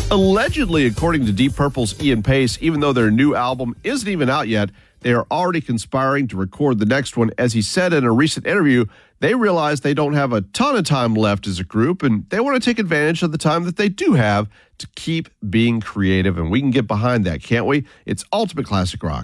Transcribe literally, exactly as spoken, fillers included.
Allegedly, according to Deep Purple's Ian Pace, even though their new album isn't even out yet, they are already conspiring to record the next one. As he said in a recent interview, they realize they don't have a ton of time left as a group, and they want to take advantage of the time that they do have to keep being creative, and we can get behind that, can't we? It's Ultimate Classic Rock.